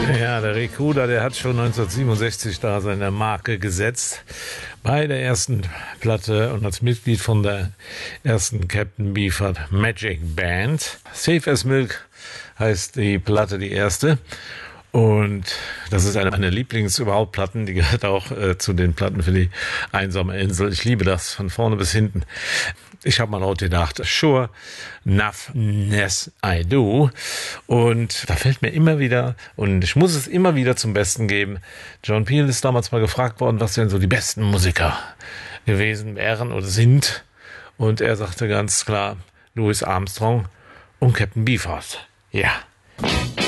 Ja, der Rick Ruder, der hat schon 1967 da seine Marke gesetzt bei der ersten Platte und als Mitglied von der ersten Captain Beefheart Magic Band. Safe as Milk heißt die Platte, die erste. Und das ist eine meiner Lieblings-Überhaupt-Platten. Die gehört auch zu den Platten für die einsame Insel. Ich liebe das von vorne bis hinten. Ich habe mal laut gedacht, sure, enough, yes, I do. Und da fällt mir immer wieder, und ich muss es immer wieder zum Besten geben, John Peel ist damals mal gefragt worden, was denn so die besten Musiker gewesen wären oder sind. Und er sagte ganz klar, Louis Armstrong und Captain Beefheart. Ja.